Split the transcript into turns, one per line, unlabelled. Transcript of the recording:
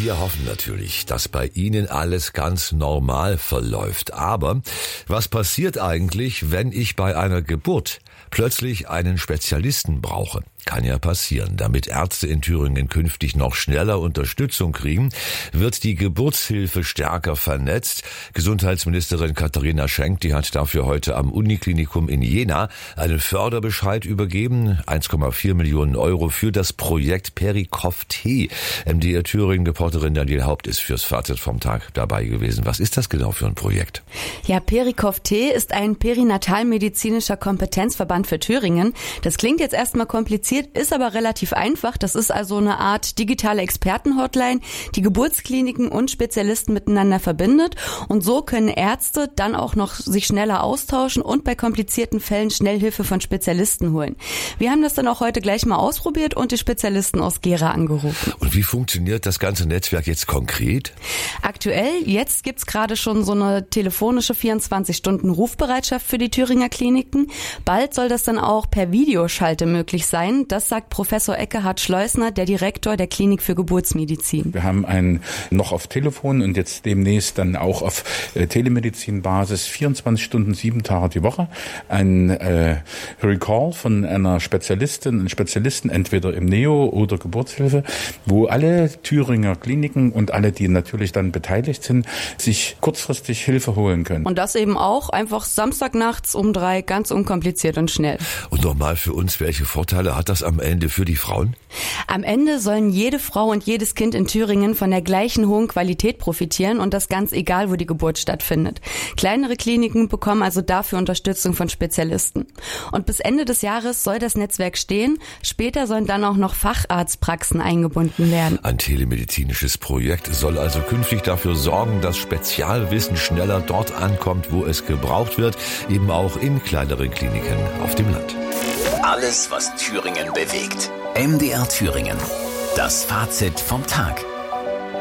Wir hoffen natürlich, dass bei Ihnen alles ganz normal verläuft. Aber was passiert eigentlich, wenn ich bei einer Geburt plötzlich einen Spezialisten brauche? Kann ja passieren. Damit Ärzte in Thüringen künftig noch schneller Unterstützung kriegen, wird die Geburtshilfe stärker vernetzt. Gesundheitsministerin Katharina Schenk, die hat dafür heute am Uniklinikum in Jena einen Förderbescheid übergeben. 1,4 Millionen Euro für das Projekt Perikopf-T. MDR Thüringen-Reporterin Daniel Haupt ist fürs Fazit vom Tag dabei gewesen. Was ist das genau für ein Projekt?
Ja, Perikopf-T ist ein perinatalmedizinischer Kompetenzverband für Thüringen. Das klingt jetzt erstmal kompliziert, ist aber relativ einfach. Das ist also eine Art digitale Expertenhotline, die Geburtskliniken und Spezialisten miteinander verbindet. Und so können Ärzte dann auch noch sich schneller austauschen und bei komplizierten Fällen schnell Hilfe von Spezialisten holen. Wir haben das dann auch heute gleich mal ausprobiert und die Spezialisten aus Gera angerufen.
Und wie funktioniert das ganze Netzwerk jetzt konkret?
Aktuell, jetzt gibt's gerade schon so eine telefonische 24-Stunden-Rufbereitschaft für die Thüringer Kliniken. Bald soll das dann auch per Videoschalte möglich sein. Das sagt Professor Eckehard Schleusner, der Direktor der Klinik für Geburtsmedizin.
Wir haben noch auf Telefon und jetzt demnächst dann auch auf Telemedizin-Basis 24 Stunden, 7 Tage die Woche ein Recall von einer Spezialistin, einem Spezialisten, entweder im Neo oder Geburtshilfe, wo alle Thüringer Kliniken und alle, die natürlich dann beteiligt sind, sich kurzfristig Hilfe holen können.
Und das eben auch einfach Samstagnachts um 3, ganz unkompliziert und schnell.
Und nochmal für uns, welche Vorteile hat das am Ende für die Frauen?
Am Ende sollen jede Frau und jedes Kind in Thüringen von der gleichen hohen Qualität profitieren und das ganz egal, wo die Geburt stattfindet. Kleinere Kliniken bekommen also dafür Unterstützung von Spezialisten. Und bis Ende des Jahres soll das Netzwerk stehen. Später sollen dann auch noch Facharztpraxen eingebunden werden.
Ein telemedizinisches Projekt soll also künftig dafür sorgen, dass Spezialwissen schneller dort ankommt, wo es gebraucht wird, eben auch in kleineren Kliniken auf dem Land.
Alles, was Thüringen bewegt. MDR Thüringen. Das Fazit vom Tag.